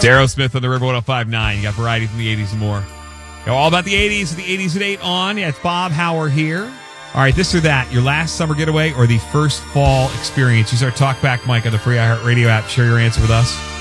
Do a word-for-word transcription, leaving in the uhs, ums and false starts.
Darrow Smith on the River one oh five point nine. You got variety from the eighties and more. You know, all about the eighties, the eighties at eight on. Yeah, it's Bob Hauer here. All right, this or that, your last summer getaway or the first fall experience. Use our Talkback mic on the free iHeartRadio app. Share your answer with us.